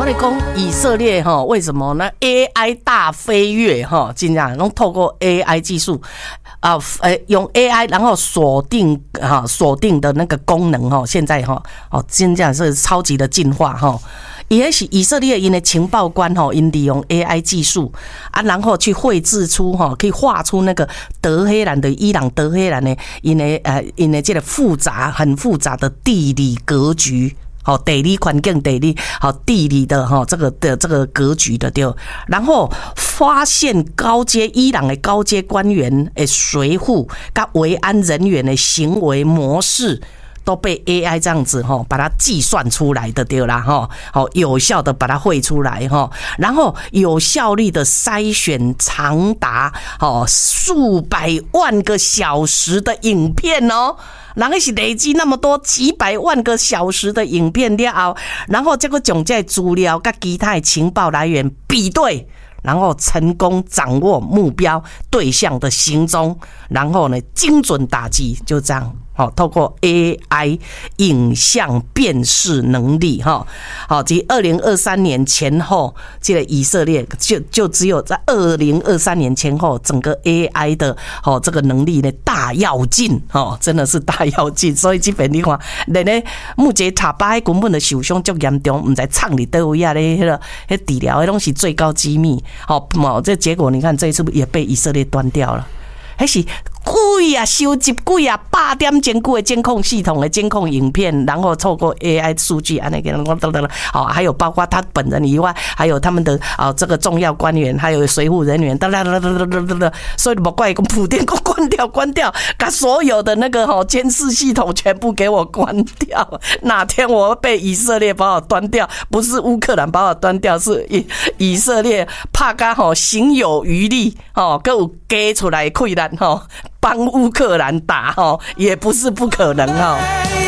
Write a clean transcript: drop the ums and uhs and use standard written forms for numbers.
我跟你讲，以色列为什么呢 ？AI 大飞跃真的拢透过 AI 技术用 AI 然后锁定的那个功能现在真的是超级的进化也是以色列因的情报官因利用 AI 技术然后去绘制出可以画出那个德黑兰的伊朗德黑兰的因的这个很复杂的地理格局。地理环境、地理的这个格局的对，然后发现伊朗的高阶官员的随扈跟维安人员的行为模式。都被 AI 这样子把它计算出来的对啦有效的把它绘出来然后有效率的筛选长达数百万个小时的影片然后是累积那么多几百万个小时的影片了后，然后这个将这资料跟其他的情报来源比对。然后成功掌握目标对象的行踪，然后呢精准打击，就这样。透过 AI 影像辨识能力即2023年前后，这个以色列就只有在2023年前后，整个 AI 的这个能力呢大跃进真的是大跃进。所以基本你看，连呢目前塔巴根本的受伤足严重，唔知藏伫倒位啊咧，那治疗的东西最高机密这结果你看这一次也被以色列端掉了，那是收集8点前久的监控系统的监控影片，然后透过 AI 数据还有包括他本人以外，还有他们的这个重要官员，还有随扈人员，所以不怪普丁给我关掉，把所有的那个监视系统全部给我关掉。哪天我被以色列把我端掉，不是乌克兰把我端掉，是以色列怕他行有余力还有加出来溃烂帮乌克兰打也不是不可能